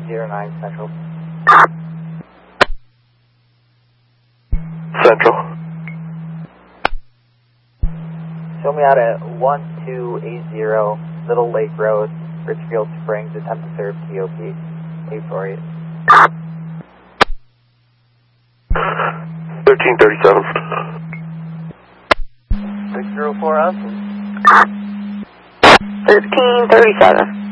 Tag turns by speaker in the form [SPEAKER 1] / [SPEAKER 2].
[SPEAKER 1] 09 Central.
[SPEAKER 2] Central.
[SPEAKER 1] Show me out at 1280 Little Lake Road, Richfield Springs, attempt to serve TOP 848.
[SPEAKER 2] 1337.
[SPEAKER 1] 604 us.
[SPEAKER 3] 1337.